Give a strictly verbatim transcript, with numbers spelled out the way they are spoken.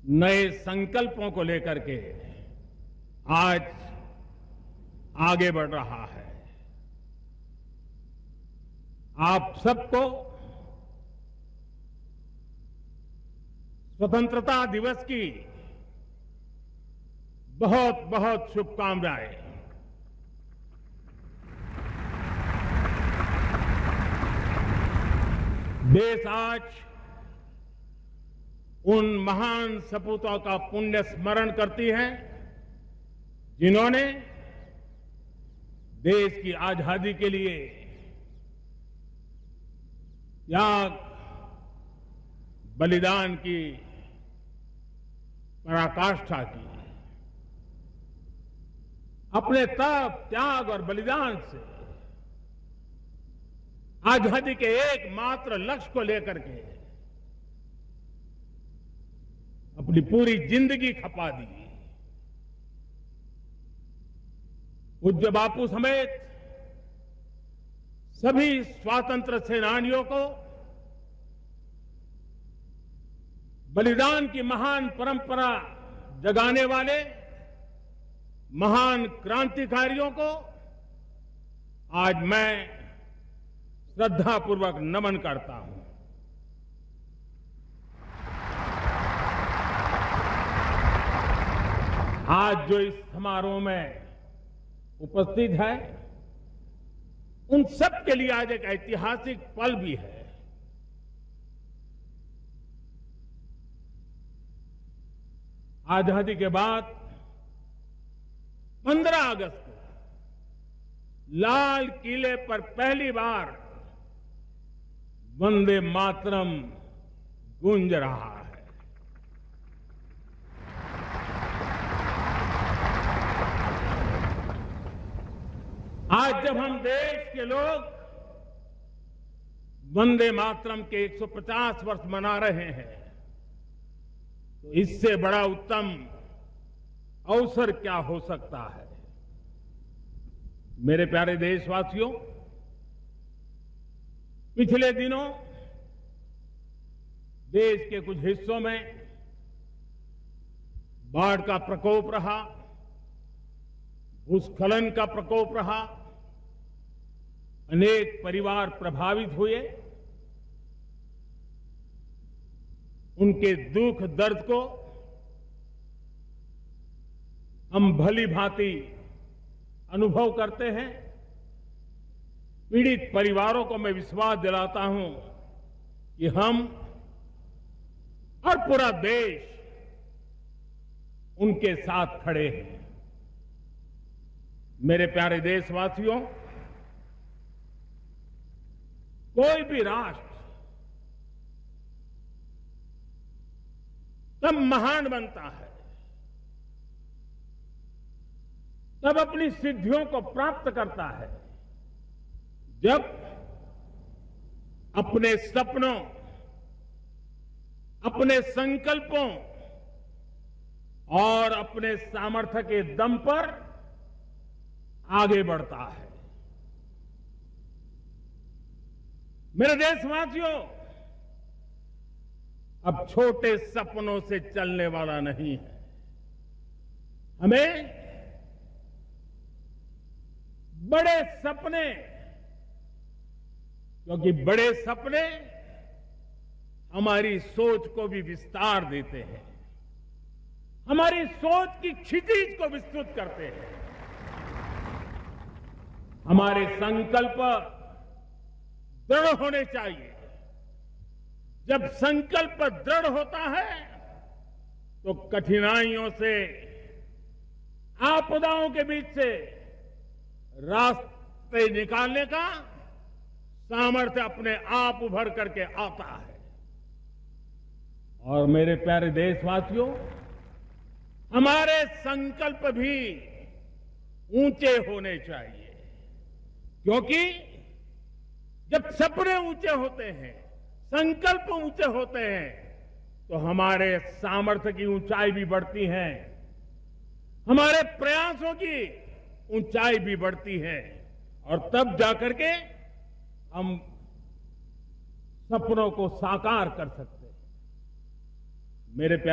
नए संकल्पों को लेकर के आज आगे बढ़ रहा है। आप सबको स्वतंत्रता दिवस की बहुत बहुत शुभकामनाएं। देश आज उन महान सपूतों का पुण्य स्मरण करती है जिन्होंने देश की आजादी के लिए त्याग, बलिदान की पराकाष्ठा की। अपने तप, त्याग और बलिदान से आजादी के एकमात्र लक्ष्य को लेकर के अपनी पूरी जिंदगी खपा दी। पूज्य बापू समेत सभी स्वातंत्र सेनानियों को बलिदान की महान परंपरा जगाने वाले महान क्रांतिकारियों को आज मैं श्रद्धापूर्वक नमन करता हूं। आज जो इस समारोह में उपस्थित है उन सब के लिए आज एक ऐतिहासिक पल भी है। आजादी के बाद पंद्रह अगस्त को लाल किले पर पहली बार वंदे मातरम गूंज रहा है। आज जब हम देश के लोग वंदे मातरम के एक सौ पचास वर्ष मना रहे हैं तो इससे बड़ा उत्तम अवसर क्या हो सकता है। मेरे प्यारे देशवासियों, पिछले दिनों देश के कुछ हिस्सों में बाढ़ का प्रकोप रहा, भूस्खलन का प्रकोप रहा, अनेक परिवार प्रभावित हुए। उनके दुख दर्द को हम भली भांति अनुभव करते हैं। पीड़ित परिवारों को मैं विश्वास दिलाता हूं कि हम और पूरा देश उनके साथ खड़े हैं। मेरे प्यारे देशवासियों, कोई भी राष्ट्र तब महान बनता है, तब अपनी सिद्धियों को प्राप्त करता है जब अपने सपनों, अपने संकल्पों और अपने सामर्थ्य के दम पर आगे बढ़ता है। मेरे देशवासियों, अब छोटे सपनों से चलने वाला नहीं है। हमें बड़े सपने, क्योंकि बड़े सपने हमारी सोच को भी विस्तार देते हैं, हमारी सोच की क्षितिज को विस्तृत करते हैं। हमारे संकल्प दृढ़ होने चाहिए। जब संकल्प दृढ़ होता है तो कठिनाइयों से, आपदाओं के बीच से रास्ते निकालने का सामर्थ्य अपने आप उभर करके आता है। और मेरे प्यारे देशवासियों, हमारे संकल्प भी ऊंचे होने चाहिए, क्योंकि जब सपने ऊंचे होते हैं, संकल्प ऊंचे होते हैं तो हमारे सामर्थ्य की ऊंचाई भी बढ़ती है, हमारे प्रयासों की ऊंचाई भी बढ़ती है और तब जाकर के हम सपनों को साकार कर सकते हैं। मेरे प्यारे